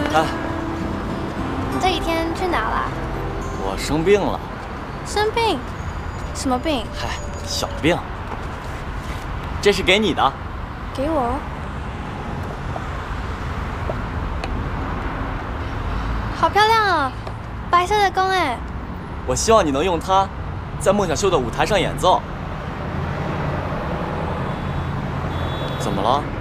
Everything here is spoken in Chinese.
嗨， 你这几天去哪了？ 我生病了。 生病？什么病？ 嗨，小病。这是给你的。 给我？好漂亮啊，白色的弓哎。 我希望你能用它，在孟小秀的舞台上演奏。怎么了？